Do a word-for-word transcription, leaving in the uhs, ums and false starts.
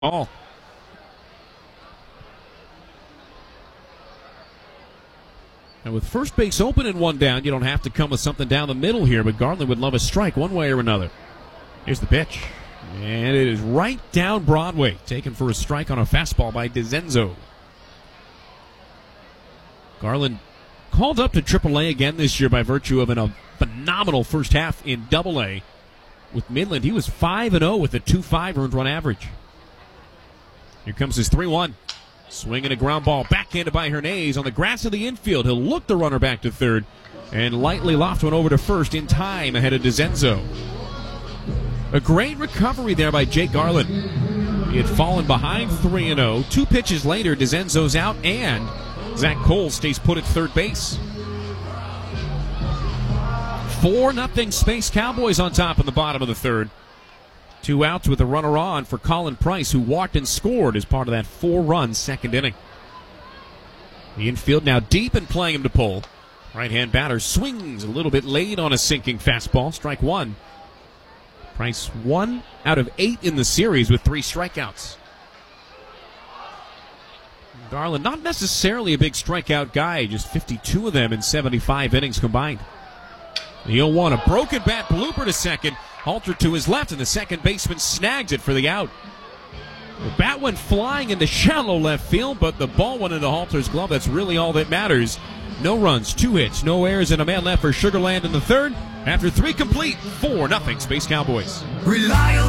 All. And with first base open and one down, you don't have to come with something down the middle here, but Garland would love a strike one way or another. Here's the pitch. And it is right down Broadway, taken for a strike on a fastball by DeZenzo. Garland called up to triple A again this year by virtue of an, a phenomenal first half in double A. With Midland, he was five and oh with a two point five earned run average. Here comes his three one. Swinging a ground ball backhanded by Hernandez on the grass of the infield. He'll look the runner back to third and lightly loft one over to first in time ahead of DeZenzo. A great recovery there by Jake Garland. He had fallen behind three and oh. Two pitches later, DeZenzo's out and Zach Cole stays put at third base. four nothing Space Cowboys on top in the bottom of the third. Two outs with a runner on for Colin Price, who walked and scored as part of that four-run second inning. The infield now deep and playing him to pull. Right-hand batter swings a little bit late on a sinking fastball. Strike one. Price one out of eight in the series with three strikeouts. Garland, not necessarily a big strikeout guy, just fifty-two of them in seventy-five innings combined. The oh one, a broken bat blooper to second. Halter to his left, and the second baseman snags it for the out. The bat went flying into shallow left field, but the ball went into Halter's glove. That's really all that matters. No runs, two hits, no errors, and a man left for Sugarland in the third. After three complete, four nothing Space Cowboys. Reliable.